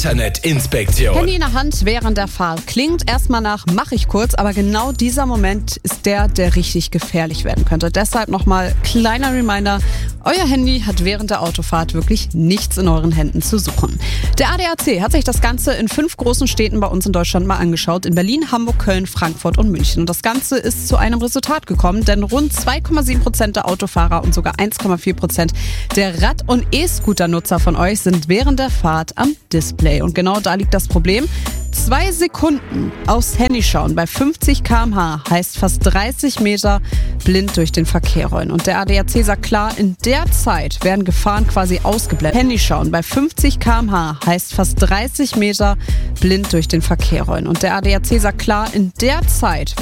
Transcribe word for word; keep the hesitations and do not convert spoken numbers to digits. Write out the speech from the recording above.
Internetinspektion. Handy in der Hand während der Fahrt. Klingt erstmal nach, mach ich kurz, aber genau dieser Moment ist der, der richtig gefährlich werden könnte. Deshalb nochmal kleiner Reminder, euer Handy hat während der Autofahrt wirklich nichts in euren Händen zu suchen. Der A D A C hat sich das Ganze in fünf großen Städten bei uns in Deutschland mal angeschaut. In Berlin, Hamburg, Köln, Frankfurt und München. Und das Ganze ist zu einem Resultat gekommen, denn rund zwei Komma sieben Prozent der Autofahrer und sogar eins Komma vier Prozent der Rad- und E-Scooter-Nutzer von euch sind während der Fahrt am Display. Und genau da liegt das Problem. Zwei Sekunden aufs Handy schauen bei fünfzig Kilometer pro Stunde heißt fast dreißig Meter blind durch den Verkehr rollen. Und der A D A C sagt klar, in der Zeit werden Gefahren quasi ausgeblendet. Handy schauen bei fünfzig Kilometer pro Stunde heißt fast dreißig Meter blind durch den Verkehr rollen. Und der A D A C sagt klar, in der Zeit